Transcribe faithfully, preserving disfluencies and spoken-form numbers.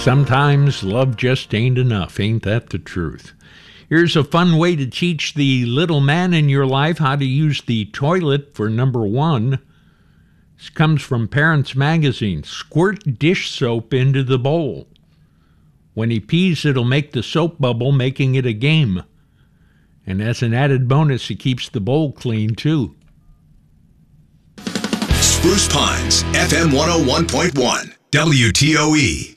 Sometimes love just ain't enough. Ain't that the truth? Here's a fun way to teach the little man in your life how to use the toilet for number one. This comes from Parents Magazine. Squirt dish soap into the bowl. When he pees, it'll make the soap bubble, making it a game. And as an added bonus, it keeps the bowl clean, too. Spruce Pines, F M one oh one point one, W T O E.